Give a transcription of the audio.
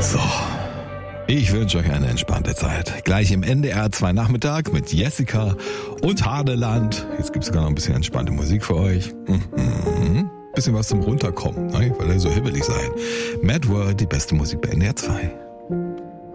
So, ich wünsche euch eine entspannte Zeit. Gleich im NDR 2 Nachmittag mit Jessica und Hadeland. Jetzt gibt es sogar noch ein bisschen entspannte Musik für euch. Bisschen was zum Runterkommen, ne? Weil ihr so hibbelig seid. Mad World, die beste Musik bei NDR 2.